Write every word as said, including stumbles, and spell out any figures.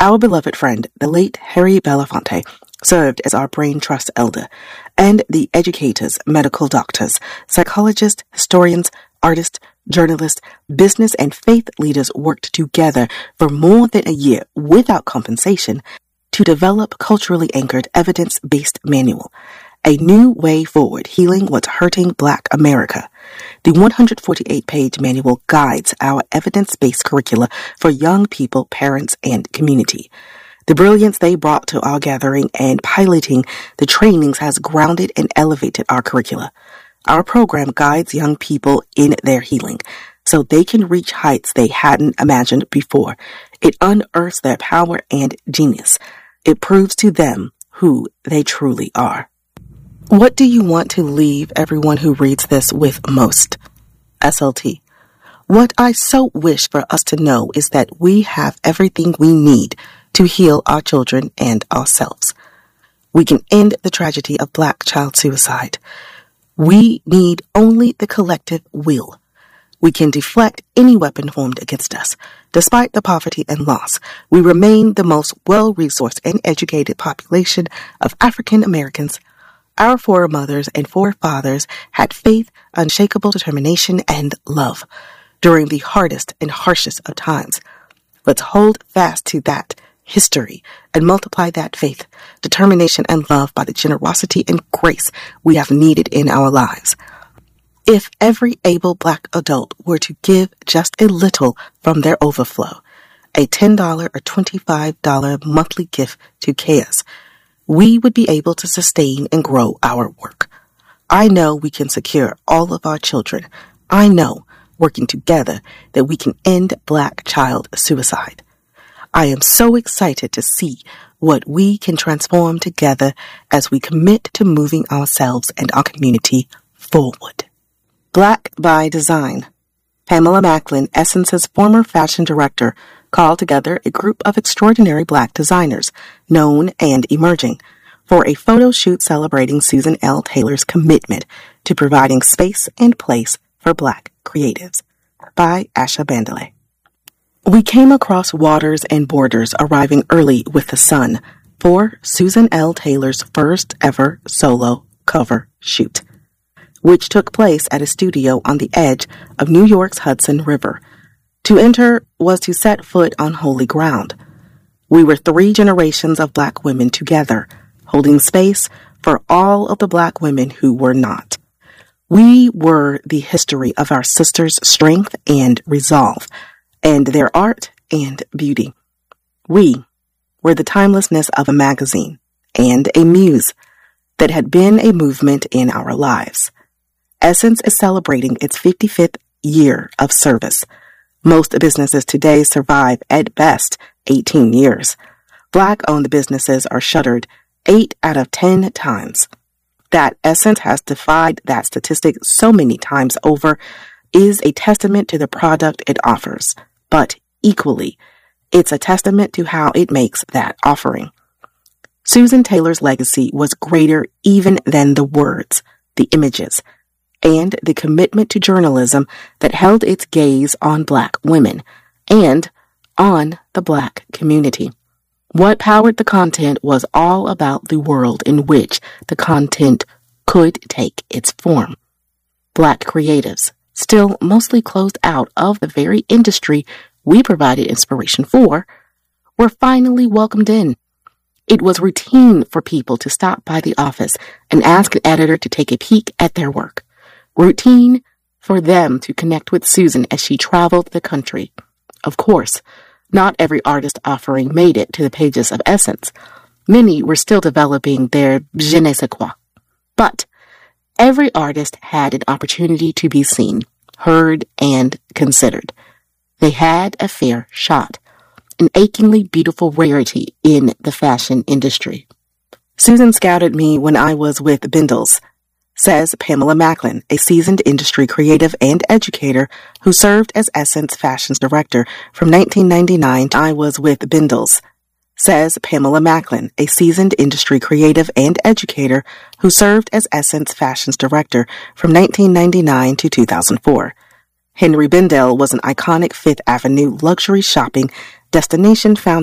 Our beloved friend, the late Harry Belafonte, served as our brain trust elder, and the educators, medical doctors, psychologists, historians, artists, journalists, business, and faith leaders worked together for more than a year without compensation to develop culturally anchored evidence-based manual, A New Way Forward, Healing What's Hurting Black America. The one hundred forty-eight page manual guides our evidence-based curricula for young people, parents, and community. The brilliance they brought to our gathering and piloting the trainings has grounded and elevated our curricula. Our program guides young people in their healing so they can reach heights they hadn't imagined before. It unearths their power and genius. It proves to them who they truly are. What do you want to leave everyone who reads this with most? S L T. What I so wish for us to know is that we have everything we need to heal our children and ourselves. We can end the tragedy of Black child suicide. We need only the collective will. We can deflect any weapon formed against us. Despite the poverty and loss, we remain the most well-resourced and educated population of African Americans. Our foremothers and forefathers had faith, unshakable determination, and love during the hardest and harshest of times. Let's hold fast to that history and multiply that faith, determination, and love by the generosity and grace we have needed in our lives. If every able Black adult were to give just a little from their overflow, a ten dollars or twenty-five dollars monthly gift to C A S, we would be able to sustain and grow our work. I know we can secure all of our children. I know, working together, that we can end Black child suicide. I am so excited to see what we can transform together as we commit to moving ourselves and our community forward. Black by Design. Pamela Macklin, Essence's former fashion director, called together a group of extraordinary Black designers, known and emerging, for a photo shoot celebrating Susan L. Taylor's commitment to providing space and place for Black creatives. By Asha Bandele. We came across waters and borders arriving early with the sun for Susan L. Taylor's first ever solo cover shoot, which took place at a studio on the edge of New York's Hudson River. To enter was to set foot on holy ground. We were three generations of Black women together, holding space for all of the Black women who were not. We were the history of our sisters' strength and resolve, and their art and beauty. We were the timelessness of a magazine and a muse that had been a movement in our lives. Essence is celebrating its fifty-fifth year of service. Most businesses today survive at best eighteen years. Black-owned businesses are shuttered eight out of ten times. That Essence has defied that statistic so many times over is a testament to the product it offers. But equally, it's a testament to how it makes that offering. Susan Taylor's legacy was greater even than the words, the images, and the commitment to journalism that held its gaze on Black women and on the Black community. What powered the content was all about the world in which the content could take its form. Black creatives, still mostly closed out of the very industry we provided inspiration for, were finally welcomed in. It was routine for people to stop by the office and ask an editor to take a peek at their work. Routine for them to connect with Susan as she traveled the country. Of course, not every artist offering made it to the pages of Essence. Many were still developing their je ne sais quoi. But every artist had an opportunity to be seen, heard, and considered. They had a fair shot, an achingly beautiful rarity in the fashion industry. Susan scouted me when I was with Bindles, says Pamela Macklin, a seasoned industry creative and educator who served as Essence Fashion's director from nineteen ninety-nine to I was with Bindles, says Pamela Macklin, a seasoned industry creative and educator who served as Essence Fashion's director from nineteen ninety-nine to two thousand four. Henry Bendel was an iconic Fifth Avenue luxury shopping destination founder